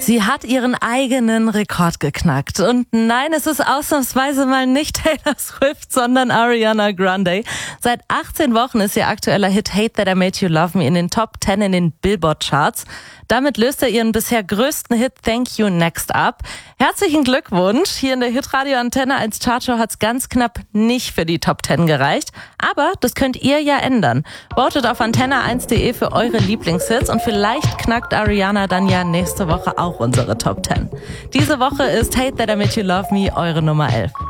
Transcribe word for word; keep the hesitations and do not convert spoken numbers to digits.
Sie hat ihren eigenen Rekord geknackt. Und nein, es ist ausnahmsweise mal nicht Taylor Swift, sondern Ariana Grande. Seit achtzehn Wochen ist ihr aktueller Hit Hate That I Made You Love Me in den Top zehn in den Billboard-Charts. Damit löst er ihren bisher größten Hit Thank You Next ab. Herzlichen Glückwunsch! Hier in der Hitradio Antenne als Chartshow hat's ganz knapp nicht für die Top zehn gereicht. Aber das könnt ihr ja ändern. Votet auf antenne eins punkt de für eure Lieblingshits und vielleicht knackt Ariana dann ja nächste Woche auch unsere Top zehn. Diese Woche ist Hate That I Made You Love Me eure Nummer elf.